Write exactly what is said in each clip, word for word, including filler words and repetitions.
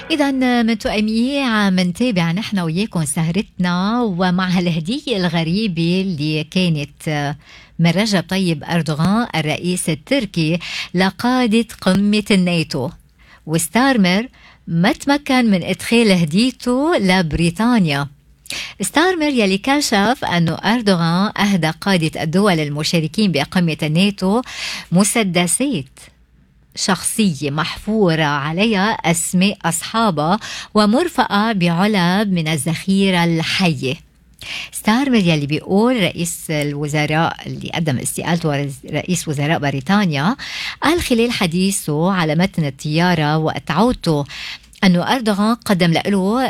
إذا من تؤمية منتابع نحن وياكم سهرتنا، ومع هالهدية الغريبة اللي كانت من رجب طيب أردوغان الرئيس التركي لقادة قمة الناتو، وستارمر ما تمكن من إدخال هديته لبريطانيا. ستارمر يلي كشف أنه أردوغان أهدى قادة الدول المشاركين بقمة الناتو مسدسات شخصية محفورة عليها أسماء أصحابها ومرفقة بعلب من الذخيرة الحية. ستارمر يلي بيقول رئيس الوزراء اللي قدم استقالته رئيس وزراء بريطانيا قال خلال حديثه على متن الطيارة وقت عودته أنه أردوغان قدم له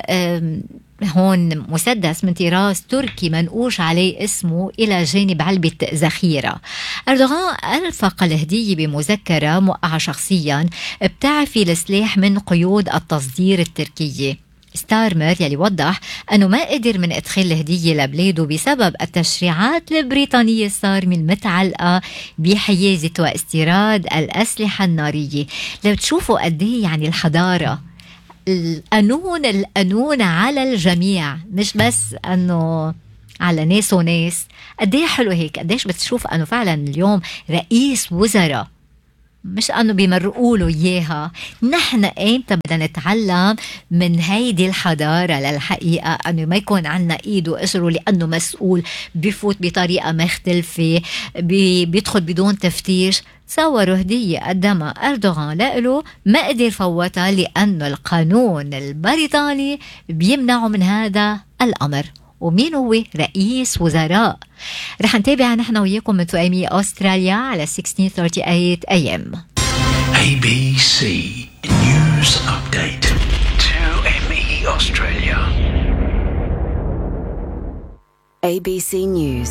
هون مسدس من طراز تركي منقوش عليه اسمه إلى جانب علبة ذخيرة. أردوغان أرفق الهدية بمذكرة موقعة شخصيا بتعفي السلاح من قيود التصدير التركية. ستارمر يلي وضح أنه ما قدر من إدخال الهدية لبلاده بسبب التشريعات البريطانية الصارمة المتعلقة بحيازة واستيراد الأسلحة النارية. لو تشوفوا قديه يعني الحضارة، القانون القانون على الجميع، مش بس أنه على ناس وناس. قديه حلو هيك، قديش بتشوف أنه فعلا اليوم رئيس وزراء مش أنه بيمرقوا له إياها. نحن إمتى بدنا نتعلم من هيدي الحضارة للحقيقة أنه ما يكون عنا إيد وإسره لأنه مسؤول بيفوت بطريقة مختلفة، بي بيدخل بدون تفتيش. تصوروا هدية قدمها أردوغان لأله ما قدر فوتها لأنه القانون البريطاني بيمنعه من هذا الأمر. ومين هو؟ رئيس وزراء. رح نتابع نحن وياكم من تؤمية أستراليا على ستة عشر ثلاثين إيه إم. A B C News Update. تؤمية Australia. A B C News.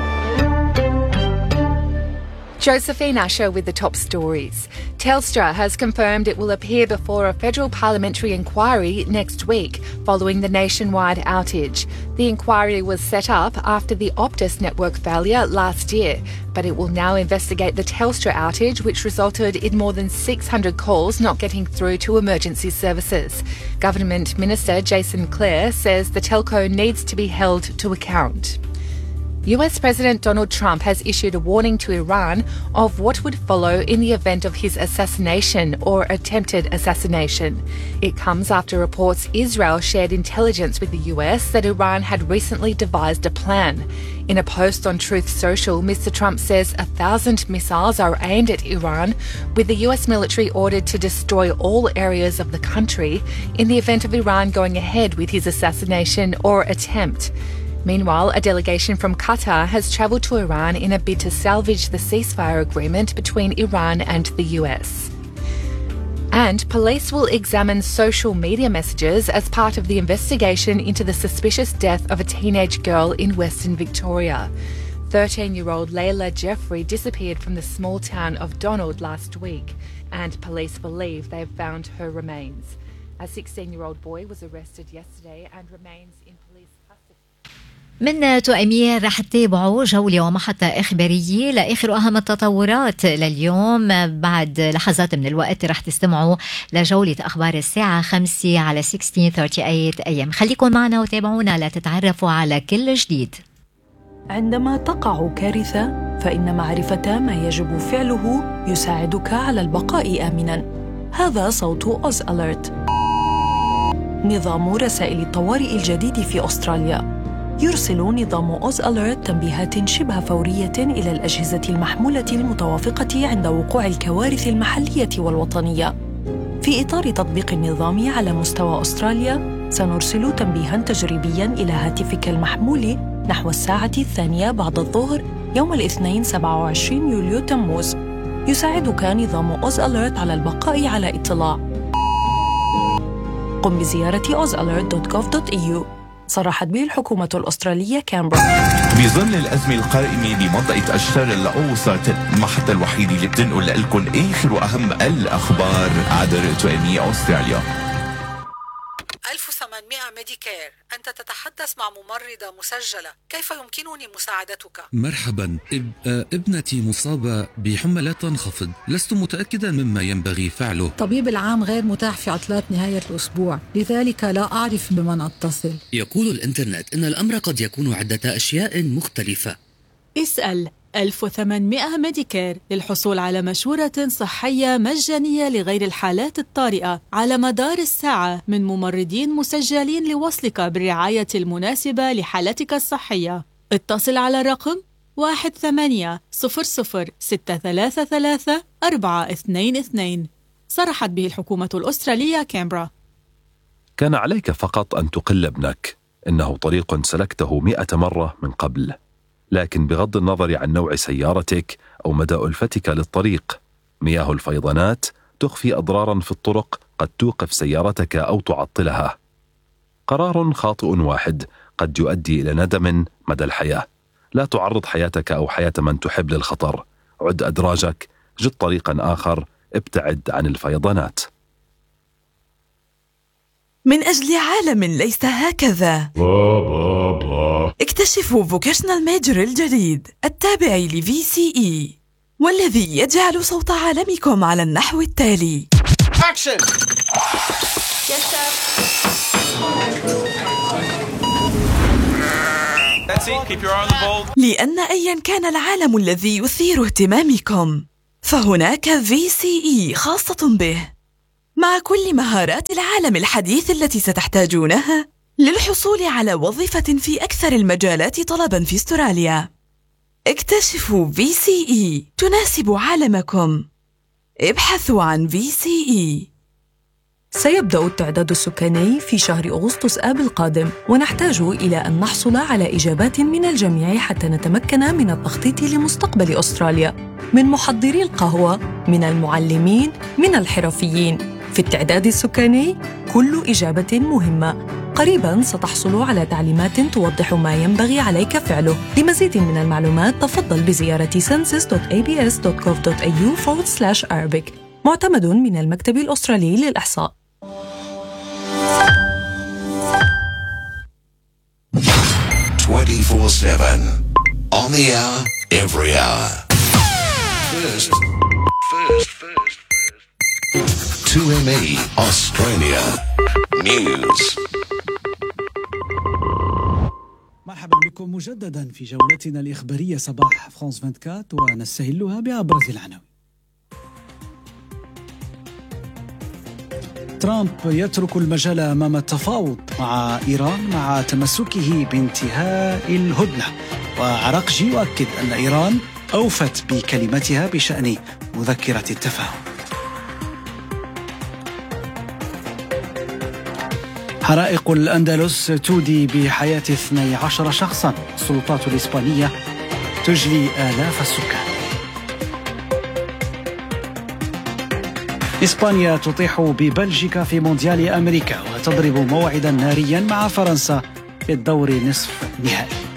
Josephine Asher with the top stories. Telstra has confirmed it will appear before a federal parliamentary inquiry next week following the nationwide outage. The inquiry was set up after the Optus network failure last year, but it will now investigate the Telstra outage, which resulted in more than six hundred calls not getting through to emergency services. Government Minister Jason Clare says the telco needs to be held to account. U S President Donald Trump has issued a warning to Iran of what would follow in the event of his assassination or attempted assassination. It comes after reports Israel shared intelligence with the U S that Iran had recently devised a plan. In a post on Truth Social, Mister Trump says a thousand missiles are aimed at Iran, with the U S military ordered to destroy all areas of the country in the event of Iran going ahead with his assassination or attempt. Meanwhile, a delegation from Qatar has travelled to Iran in a bid to salvage the ceasefire agreement between Iran and the U S. And police will examine social media messages as part of the investigation into the suspicious death of a teenage girl in Western Victoria. thirteen-year-old Layla Jeffrey disappeared from the small town of Donald last week, and police believe they've found her remains. A sixteen-year-old boy was arrested yesterday and remains in police custody. من تؤمية رح تتابعوا جولة ومحطة إخبارية لآخر أهم التطورات لليوم. بعد لحظات من الوقت رح تستمعوا لجولة أخبار الساعة خمسة على ستة عشر ثلاثين إيه إم. خليكم معنا وتابعونا لتتعرفوا على كل جديد. عندما تقع كارثة فإن معرفة ما يجب فعله يساعدك على البقاء آمناً. هذا صوت أوز أليرت، نظام رسائل الطوارئ الجديد في أستراليا. يرسل نظام أوز أليرت تنبيهات شبه فورية إلى الأجهزة المحمولة المتوافقة عند وقوع الكوارث المحلية والوطنية. في إطار تطبيق النظام على مستوى أستراليا، سنرسل تنبيهاً تجريبياً إلى هاتفك المحمول نحو الساعة الثانية بعد الظهر يوم الاثنين سبعة وعشرين يوليو تموز. يساعدك نظام أوز أليرت على البقاء على اطلاع. قم بزيارة أوز أليرت دوت جوف دوت إي يو. صرحت به الحكومة الأسترالية كامبرا. بظل الأزمة القائمة بمنطقة الشرق الأوسط، المحطة الوحيدة اللي بتنقل لكم آخر وأهم الأخبار عبر تؤمية أستراليا. ألف وثمانمائة ميديكير. أنت تتحدث مع ممرضة مسجلة، كيف يمكنني مساعدتك؟ مرحبا. إب... ابنتي مصابة بحمى لا تنخفض، لست متأكدا مما ينبغي فعله. الطبيب العام غير متاح في عطلات نهاية الأسبوع، لذلك لا أعرف بمن أتصل. يقول الإنترنت إن الأمر قد يكون عدة أشياء مختلفة. اسأل ألف وثمانمائة ميديكير للحصول على مشورة صحية مجانية لغير الحالات الطارئة على مدار الساعة من ممرضين مسجلين لوصلك بالرعاية المناسبة لحالتك الصحية. اتصل على الرقم واحد ثمانية صفر صفر ستة ثلاثة ثلاثة أربعة اثنين اثنين. صرحت به الحكومة الأسترالية كامبرا. كان عليك فقط أن تقل ابنك، إنه طريق سلكته مئة مرة من قبل. لكن بغض النظر عن نوع سيارتك أو مدى ألفتك للطريق، مياه الفيضانات تخفي أضراراً في الطرق قد توقف سيارتك أو تعطلها. قرار خاطئ واحد قد يؤدي إلى ندم مدى الحياة. لا تعرض حياتك أو حياة من تحب للخطر. عد أدراجك، جد طريقاً آخر، ابتعد عن الفيضانات. من أجل عالم ليس هكذا، اكتشفوا فوكيشنال ميجر الجديد التابع لفي سي إي، والذي يجعل صوت عالمكم على النحو التالي. Action! Yes, sir. That's it. Keep your eye on the ball. لأن أيا كان العالم الذي يثير اهتمامكم، فهناك في سي إي خاصة به، مع كل مهارات العالم الحديث التي ستحتاجونها للحصول على وظيفة في أكثر المجالات طلباً في أستراليا. اكتشفوا في سي إي تناسب عالمكم. ابحثوا عن في سي إي. سيبدأ التعداد السكاني في شهر أغسطس آب القادم، ونحتاج إلى أن نحصل على إجابات من الجميع حتى نتمكن من التخطيط لمستقبل أستراليا، من محضري القهوة، من المعلمين، من الحرفيين. في التعداد السكاني كل إجابة مهمة. قريباً ستحصل على تعليمات توضح ما ينبغي عليك فعله. لمزيد من المعلومات تفضل بزيارة census dot a b s dot gov dot a u forward slash arabic. معتمد من المكتب الأسترالي للإحصاء. twenty-four seven on the hour, every hour. First, first, first, two M E Australia News. مرحبا بكم مجددا في جولتنا الإخبارية صباح فرانس أربعة وعشرين، ونستهلها بأبرز العناوين. ترامب يترك المجال أمام التفاوض مع إيران مع تمسكه بانتهاء الهدنة، وعراقجي يؤكد أن إيران أوفت بكلمتها بشأن مذكرة التفاهم. حرائق الأندلس تودي بحياة اثني عشر شخصا. السلطات الإسبانية تجلي آلاف السكان. إسبانيا تطيح ببلجيكا في مونديال أمريكا، وتضرب موعدا ناريا مع فرنسا في الدور نصف نهائي.